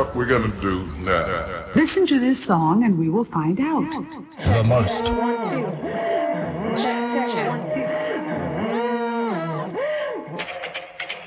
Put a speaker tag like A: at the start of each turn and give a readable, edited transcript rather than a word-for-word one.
A: what we're gonna do now.
B: Listen to this song and we will find out.
C: The most.
D: Check.